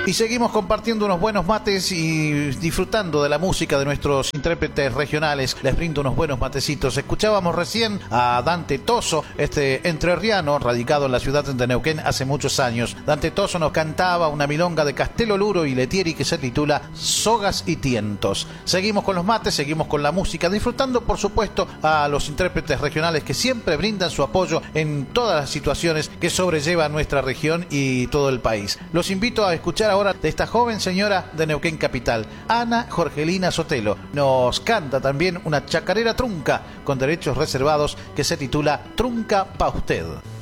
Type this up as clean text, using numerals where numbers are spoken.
Y seguimos compartiendo unos buenos mates y disfrutando de la música de nuestros intérpretes regionales. Les brindo unos buenos matecitos. Escuchábamos recién a Dante Toso, este entrerriano radicado en la ciudad de Neuquén hace muchos años. Dante Toso nos cantaba una milonga de Castelo Luro y Letieri que se titula Sogas y Tientos. Seguimos con los mates, seguimos con la música, disfrutando por supuesto a los intérpretes regionales que siempre brindan su apoyo en todas las situaciones que sobrelleva nuestra región y todo el país. Los invito a escuchar ahora de esta joven señora de Neuquén Capital, Ana Jorgelina Sotelo. Nos canta también una chacarera trunca con derechos reservados que se titula Trunca pa' usted.